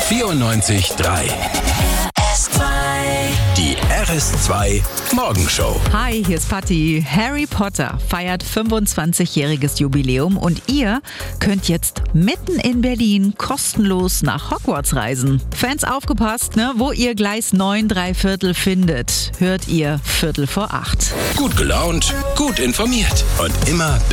94,3. Die RS2 Morgenshow. Hi, hier ist Patti. Harry Potter feiert 25-jähriges Jubiläum und ihr könnt jetzt mitten in Berlin kostenlos nach Hogwarts reisen. Fans aufgepasst, ne? Wo ihr Gleis 9 3/4 findet, hört ihr 7:45. Gut gelaunt, gut informiert und immer